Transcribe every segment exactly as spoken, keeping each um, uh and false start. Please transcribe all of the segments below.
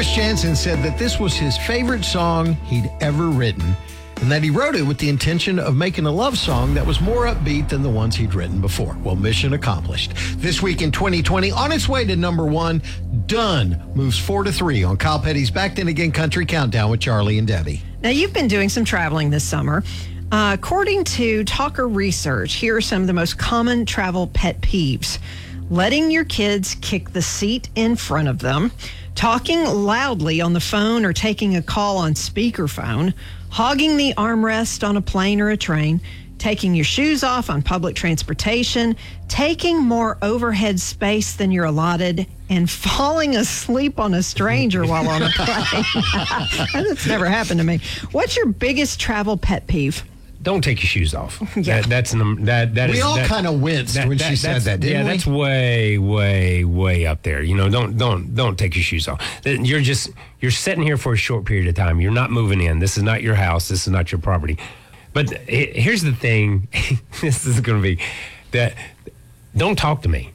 Chris Jansen said that this was his favorite song he'd ever written, and that he wrote it with the intention of making a love song that was more upbeat than the ones he'd written before. Well, mission accomplished. This week in twenty twenty, on its way to number one, Done moves four to three on Kyle Petty's Back Then Again Country Countdown with Charlie and Debbie. Now, you've been doing some traveling this summer. Uh, according to Talker Research, here are some of the most common travel pet peeves. Letting your kids kick the seat in front of them, talking loudly on the phone or taking a call on speakerphone, hogging the armrest on a plane or a train, taking your shoes off on public transportation, taking more overhead space than you're allotted, and falling asleep on a stranger while on a plane. That's never happened to me. What's your biggest travel pet peeve? Don't take your shoes off. Yeah. That, that's an, that that we is, all that, kind of winced that, when that, she said that, didn't yeah, we? that's way, way, way up there. You know, don't don't don't take your shoes off. You're just you're sitting here for a short period of time. You're not moving in. This is not your house. This is not your property. But here's the thing. This is going to be that. Don't talk to me.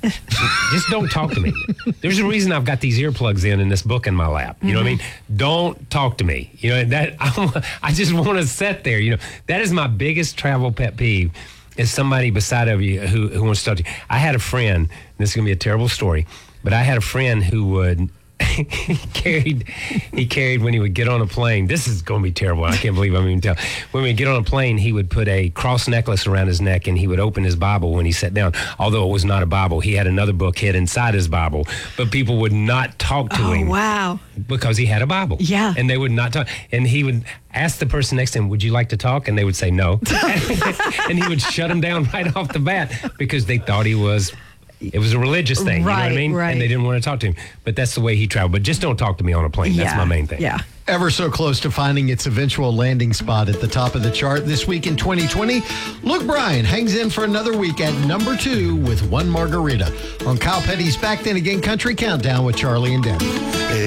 Just don't talk to me. There's a reason I've got these earplugs in and this book in my lap. You know what I mean? Don't talk to me. You know that I, I just want to sit there. You know that is my biggest travel pet peeve. Is somebody beside of you who who wants to talk to you. I had a friend. And this is gonna be a terrible story, but I had a friend who would. he carried he carried when he would get on a plane. This is going to be terrible. I can't believe I'm even telling. When we would get on a plane, he would put a cross necklace around his neck and he would open his Bible when he sat down. Although it was not a Bible, he had another book hid inside his Bible. But people would not talk to Oh, him. wow. Because he had a Bible. Yeah. And they would not talk. And he would ask the person next to him, would you like to talk? And they would say no. And he would shut them down right off the bat because they thought he was... It was a religious thing, you know what I Right, mean? right. And they didn't want to talk to him. But that's the way he traveled. But just don't talk to me on a plane. That's Yeah, my main thing. Yeah. Ever so close to finding its eventual landing spot at the top of the chart this week in twenty twenty, Luke Bryan hangs in for another week at number two with One Margarita on Kyle Petty's Back Then Again Country Countdown with Charlie and Debbie.